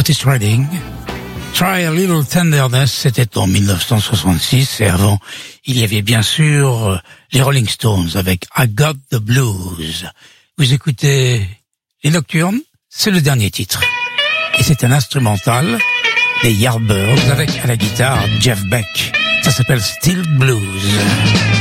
Otis Redding. Try a Little Tenderness, c'était en 1966, et avant, il y avait bien sûr les Rolling Stones avec I Got the Blues. Vous écoutez Les Nocturnes, c'est le dernier titre. Et c'est un instrumental des Yardbirds avec à la guitare Jeff Beck. Ça s'appelle Still Blues.